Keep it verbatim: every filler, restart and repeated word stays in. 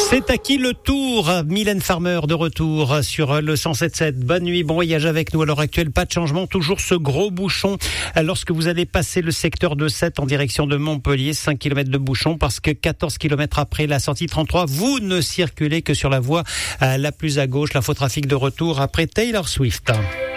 C'est à qui le tour? Mylène Farmer de retour sur le cent sept sept. Bonne nuit, bon voyage avec nous. À l'heure actuelle, pas de changement, toujours ce gros bouchon. Lorsque vous allez passer le secteur de sept en direction de Montpellier, cinq kilomètres de bouchon parce que quatorze kilomètres après la sortie trente-trois, vous ne circulez que sur la voie la plus à gauche. L'infotrafic de retour après Taylor Swift.